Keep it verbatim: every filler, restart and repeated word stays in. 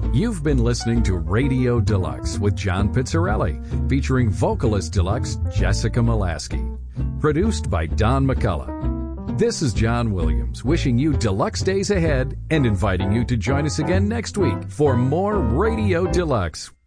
You've been listening to Radio Deluxe with John Pizzarelli, featuring vocalist deluxe Jessica Molaski. Produced by Don McCullough. This is John Williams, wishing you deluxe days ahead and inviting you to join us again next week for more Radio Deluxe